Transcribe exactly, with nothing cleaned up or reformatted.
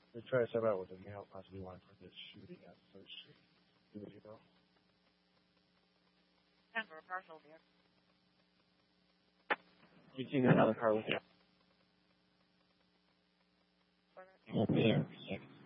They try to step out with a male, possibly wanted for this shooting at First Street two days ago. ten for a partial here. You see another car with you. Corner. Yeah,